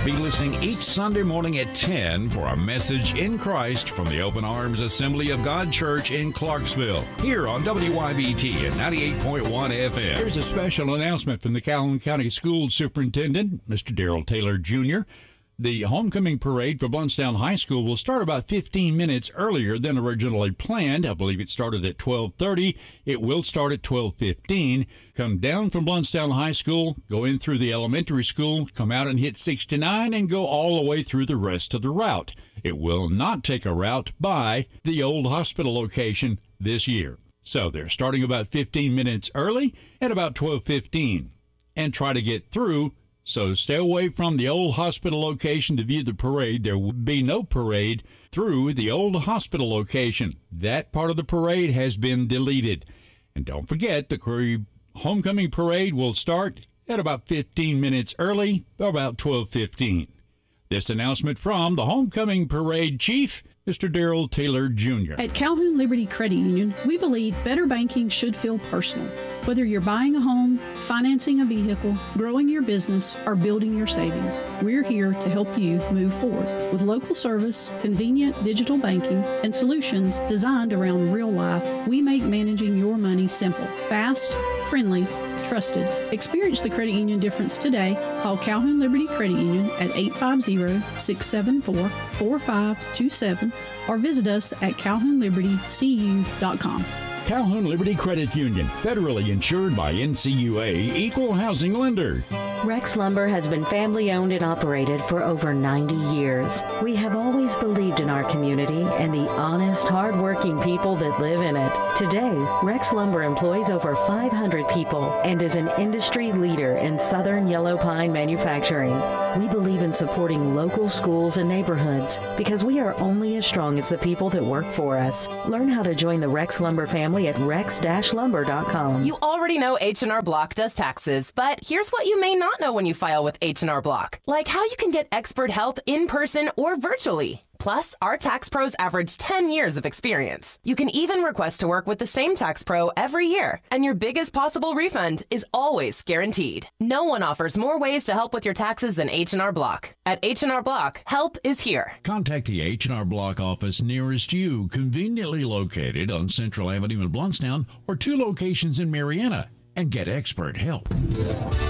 Be listening each Sunday morning at 10 for a message in Christ from the Open Arms Assembly of God Church in Clarksville, here on WYBT at 98.1 FM. Here's a special announcement from the Calhoun County School Superintendent, Mr. Darrell Taylor Jr. The homecoming parade for Blountstown High School will start about 15 minutes earlier than originally planned. I believe it started at 12:30. It will start at 12:15. Come down from Blountstown High School, go in through the elementary school, come out and hit 69, and go all the way through the rest of the route. It will not take a route by the old hospital location this year. So they're starting about 15 minutes early at about 12:15. And try to get through. So stay away from the old hospital location to view the parade. There will be no parade through the old hospital location. That part of the parade has been deleted. And don't forget, the homecoming parade will start at about 15 minutes early, about 12:15. This announcement from the homecoming parade chief, Mr. Darrell Taylor Jr. At Calhoun Liberty Credit Union, we believe better banking should feel personal. Whether you're buying a home, financing a vehicle, growing your business, or building your savings, we're here to help you move forward. With local service, convenient digital banking, and solutions designed around real life, we make managing your money simple, fast, friendly, trusted. Experience the credit union difference today. Call Calhoun Liberty Credit Union at 850-674-4527 or visit us at calhounlibertycu.com. Calhoun Liberty Credit Union, federally insured by NCUA, equal housing lender. Rex Lumber has been family owned and operated for over 90 years. We have always believed in our community and the honest, hard-working people that live in it. Today, Rex Lumber employs over 500 people and is an industry leader in southern yellow pine manufacturing. We believe in supporting local schools and neighborhoods because we are only as strong as the people that work for us. Learn how to join the Rex Lumber family at rex-lumber.com. You already know H&R Block does taxes, but here's what you may not know when you file with H&R Block, like how you can get expert help in person or virtually. Plus, our tax pros average 10 years of experience. You can even request to work with the same tax pro every year, and your biggest possible refund is always guaranteed. No one offers more ways to help with your taxes than H&R Block. At H&R Block, help is here. Contact the H&R Block office nearest you, conveniently located on Central Avenue in Blountstown, or 2 locations in Marietta, and get expert help.